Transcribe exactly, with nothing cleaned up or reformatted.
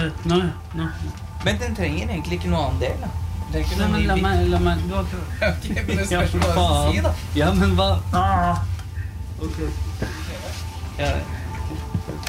Nei, nei. Men den trenger egentlig ikke noe annen del, da. Det er ikke Nei, noe men ny la bit. meg, la meg. Du har ikke... Ok, men det Ja, spørs hva du faen. sier, da. Ja, men hva? Ah. Ok. Ja,